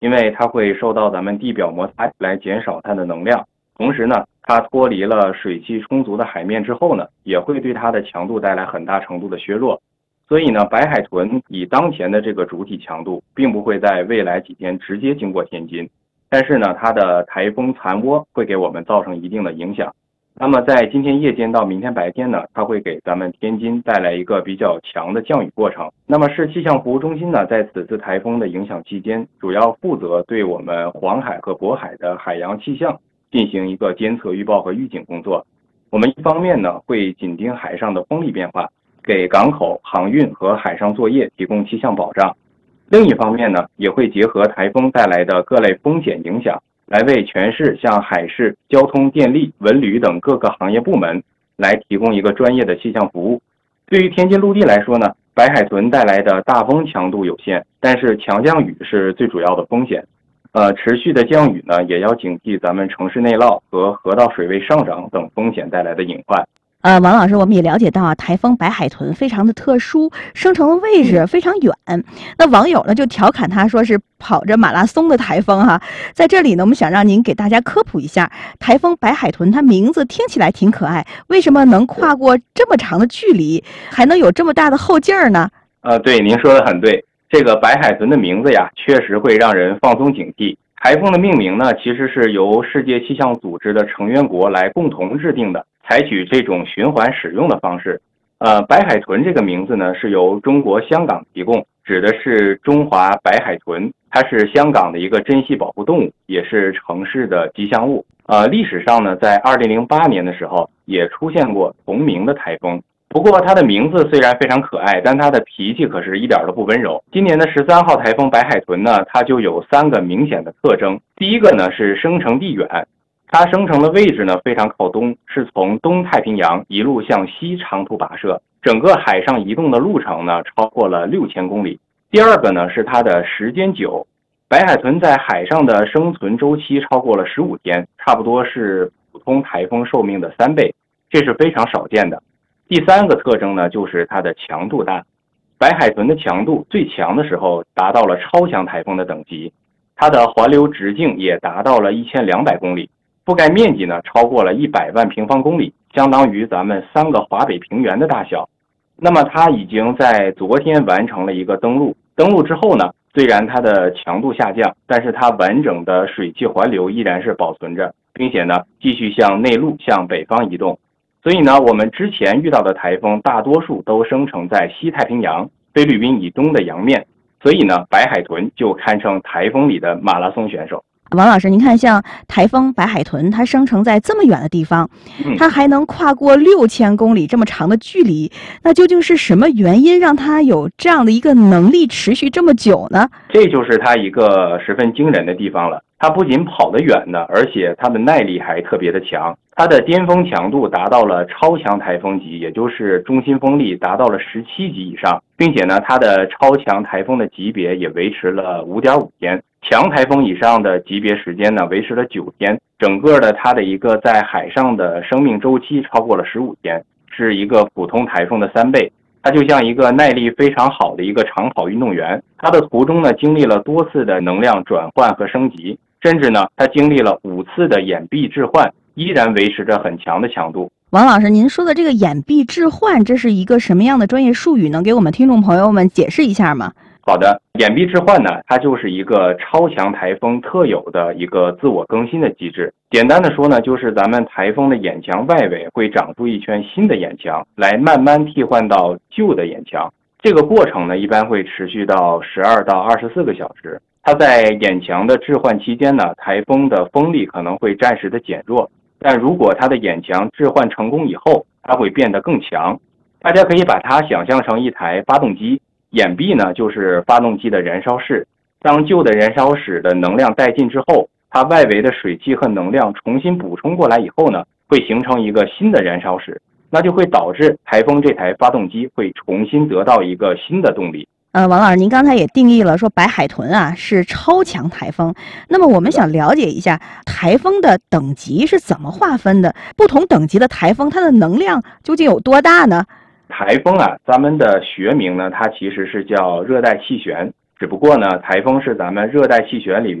因为它会受到咱们地表摩擦来减少它的能量。同时呢，它脱离了水汽充足的海面之后呢，也会对它的强度带来很大程度的削弱。所以呢，白海豚以当前的这个主体强度，并不会在未来几天直接经过天津，但是呢，它的台风残涡会给我们造成一定的影响。那么在今天夜间到明天白天呢，它会给咱们天津带来一个比较强的降雨过程。那么市气象服务中心呢，在此次台风的影响期间，主要负责对我们黄海和渤海的海洋气象进行一个监测预报和预警工作。我们一方面呢，会紧盯海上的风力变化，给港口、航运和海上作业提供气象保障。另一方面呢，也会结合台风带来的各类风险影响，来为全市像海事、交通、电力、文旅等各个行业部门来提供一个专业的气象服务。对于天津陆地来说呢，白海豚带来的大风强度有限，但是强降雨是最主要的风险。持续的降雨呢，也要警惕咱们城市内涝和河道水位上涨等风险带来的隐患。 王老师，我们也了解到啊，台风白海豚非常的特殊，生成的位置非常远。那网友呢就调侃它说是跑着马拉松的台风哈。在这里呢，我们想让您给大家科普一下，台风白海豚它名字听起来挺可爱，为什么能跨过这么长的距离，还能有这么大的后劲儿呢？ 对，您说的很对。这个白海豚的名字呀，确实会让人放松警惕。台风的命名呢，其实是由世界气象组织的成员国来共同制定的，采取这种循环使用的方式。白海豚这个名字呢，是由中国香港提供，指的是中华白海豚，它是香港的一个珍稀保护动物，也是城市的吉祥物。历史上呢，在2008年的时候也出现过同名的台风。不过它的名字虽然非常可爱，但它的脾气可是一点都不温柔。今年的13号台风白海豚呢，它就有3个明显的特征。第一个呢是生成地远，它生成的位置呢非常靠东，是从东太平洋一路向西长途跋涉，整个海上移动的路程呢超过了6000公里。第二个呢是它的时间久，白海豚在海上的生存周期超过了15天，差不多是普通台风寿命的3倍，这是非常少见的。第3个特征呢，就是它的强度大。白海豚的强度最强的时候达到了超强台风的等级，它的环流直径也达到了1200公里，覆盖面积呢超过了100万平方公里，相当于咱们3个华北平原的大小。那么它已经在昨天完成了一个登陆，登陆之后呢，虽然它的强度下降，但是它完整的水汽环流依然是保存着，并且呢继续向内陆向北方移动。所以呢，我们之前遇到的台风大多数都生成在西太平洋、菲律宾以东的洋面，所以呢，白海豚就堪称台风里的马拉松选手。 王老师，您看，像台风白海豚，它生成在这么远的地方，它还能跨过6000公里这么长的距离，那究竟是什么原因让它有这样的一个能力持续这么久呢？ 这就是它一个十分惊人的地方了。它不仅跑得远呢，而且它的耐力还特别的强。它的巅峰强度达到了超强台风级，也就是中心风力达到了17级以上，并且呢，它的超强台风的级别也维持了5.5天。强台风以上的级别时间呢，维持了9天，整个的它的一个在海上的生命周期超过了15天，是一个普通台风的3倍。它就像一个耐力非常好的一个长跑运动员，它的途中呢经历了多次的能量转换和升级，甚至呢它经历了5次的掩蔽置换，依然维持着很强的强度。 王老师，您说的这个掩蔽置换，这是一个什么样的专业术语？能给我们听众朋友们解释一下吗？ 好的，掩蔽置换呢，它就是一个超强台风特有的一个自我更新的机制。简单的说呢，就是咱们台风的眼墙外围会长出一圈新的眼墙，来慢慢替换到旧的眼墙。这个过程呢，一般会持续到12到24个小时。它在眼墙的置换期间呢，台风的风力可能会暂时的减弱，但如果它的眼墙置换成功以后，它会变得更强。大家可以把它想象成一台发动机。掩蔽呢，就是发动机的燃烧室。当旧的燃烧室的能量殆尽之后，它外围的水汽和能量重新补充过来以后呢，会形成一个新的燃烧室，那就会导致台风这台发动机会重新得到一个新的动力。 王老师，您刚才也定义了说白海豚啊是超强台风，那么我们想了解一下台风的等级是怎么划分的？不同等级的台风它的能量究竟有多大呢？ 台风啊，咱们的学名呢，它其实是叫热带气旋， 只不过呢，台风是咱们热带气旋里